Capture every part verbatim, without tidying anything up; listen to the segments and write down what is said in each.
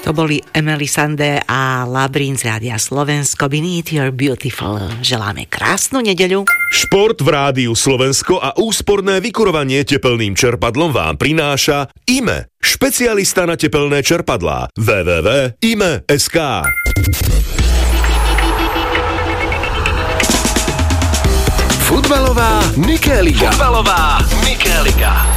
To boli Emily Sandé a Labrín z Rádia Slovensko. Beneath Your Beautiful. Želáme krásnu nedeľu. Šport v Rádiu Slovensko a úsporné vykurovanie tepelným čerpadlom vám prináša í em e, špecialista na tepelné čerpadlá. w w w bodka i m e bodka es ká. Futbalová Mikéliga. Futbalová Mikéliga.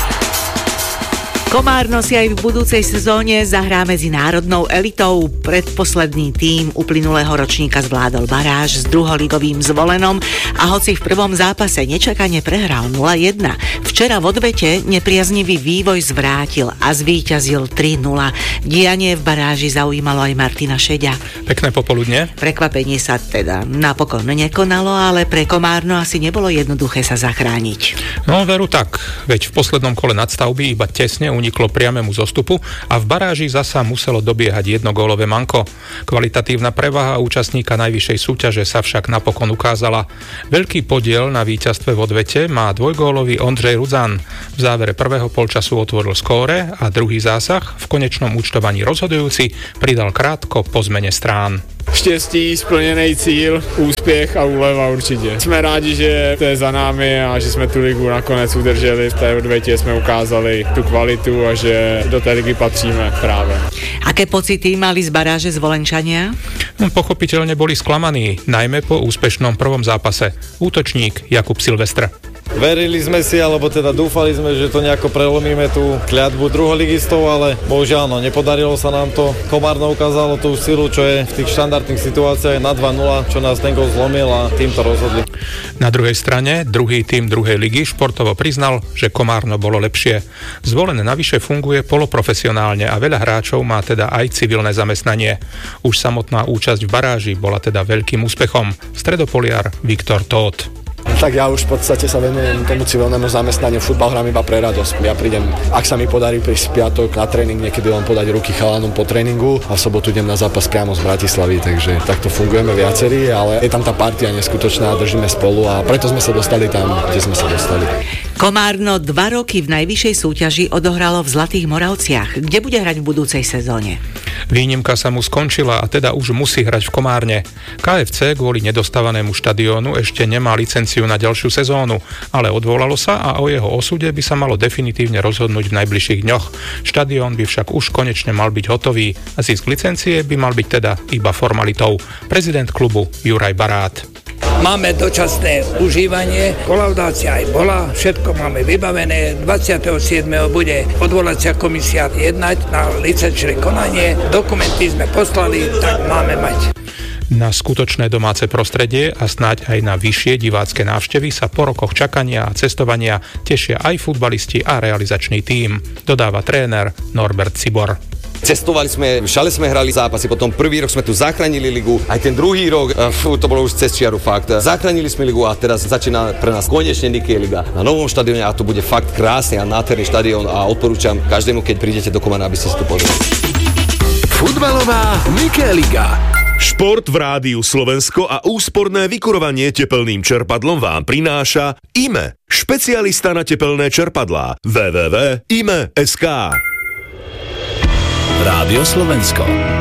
Komárno si aj v budúcej sezóne zahrá medzi národnou elitou. Predposledný tím uplynulého ročníka zvládol baráž s druholigovým Zvolenom a hoci v prvom zápase nečakane prehral nula jedna, včera v odvete nepriaznivý vývoj zvrátil a zvíťazil tri nula. Dianie v baráži zaujímalo aj Martina Šeďa. Pekné popoludne. Prekvapenie sa teda napokon nekonalo, ale pre Komárno asi nebolo jednoduché sa zachrániť. No veru tak, veď v poslednom kole nadstavby iba tesne uniklo priamému zostupu a v baráži zasa muselo dobiehať jednogólové manko. Kvalitatívna prevaha účastníka najvyššej súťaže sa však napokon ukázala. Veľký podiel na víťazstve v odvete má dvojgólový Ondřej Rudzan. V závere prvého polčasu otvoril skóre a druhý zásah v konečnom účtovaní rozhodujúci pridal krátko po zmene strán. Štěstí, splněný cíl, úspěch a úleva určitě. Jsme rádi, že to je za námi a že jsme tu ligu nakonec udrželi. V té odvětě jsme ukázali tu kvalitu a že do té ligy patříme právě. Aké pocity mali z baráže Zvolenčania? No, pochopiteľne boli sklamaní, najmä po úspešnom prvom zápase. Útočník Jakub Silvestr. Verili sme si, alebo teda dúfali sme, že to nejako prelomíme tú kľatbu druholigistov, ale bohužiaľ no, nepodarilo sa nám to. Komárno ukázalo tú silu, čo je v tých štandardných situáciách na dva nula, čo nás ten gól zlomil a tým to rozhodli. Na druhej strane, druhý tím druhej ligy športovo priznal, že Komárno bolo lepšie. Zvolen navyše funguje poloprofesionálne a veľa hráčov má teda aj civilné zamestnanie. Už samotná účasť v baráži bola teda veľkým úspechom. Stredopoliar Viktor Tóth. Tak ja už v podstate sa venujem tomu civilnému zamestnaniu. Futbal hrám iba pre radosť. Ja prídem, ak sa mi podarí prísť v piatok na tréning, niekedy len podať ruky chalanom po tréningu a v sobotu idem na zápas priamo z Bratislavy, takže takto fungujeme viacerí, ale je tam tá partia neskutočná, držíme spolu a preto sme sa dostali tam, kde sme sa dostali. Komárno dva roky v najvyššej súťaži odohralo v Zlatých Moravciach. Kde bude hrať v budúcej sezóne? Výnimka sa mu skončila a teda už musí hrať v Komárne. ká ef cé kvôli nedostávanému štadiónu ešte nemá licenciu na ďalšiu sezónu, ale odvolalo sa a o jeho osude by sa malo definitívne rozhodnúť v najbližších dňoch. Štadión by však už konečne mal byť hotový a zisk licencie by mal byť teda iba formalitou. Prezident klubu Juraj Barát. Máme dočasné užívanie, kolaudácia aj bola, všetko máme vybavené. dvadsiateho siedmeho bude odvolacia komisia jednať na licenčné konanie, dokumenty sme poslali, tak máme mať. Na skutočné domáce prostredie a snáď aj na vyššie divácke návštevy sa po rokoch čakania a cestovania tešia aj futbalisti a realizačný tím, dodáva tréner Norbert Cibor. Cestovali sme, všale sme hrali zápasy, potom prvý rok sme tu zachránili ligu, aj ten druhý rok, fú, to bolo už cez čiaru fakt. Zachránili sme ligu a teraz začína pre nás konečne Nike Liga na novom štadióne a to bude fakt krásny a nádherný štadión a odporúčam každému, keď prídete do Komárna, aby ste si to pozreli. Futbalová Mikéliga. Šport v Rádiu Slovensko a úsporné vykurovanie tepelným čerpadlom vám prináša í em e, špecialista na tepelné čerpadlá. w w w bodka i m e bodka es ká. Rádio Slovensko.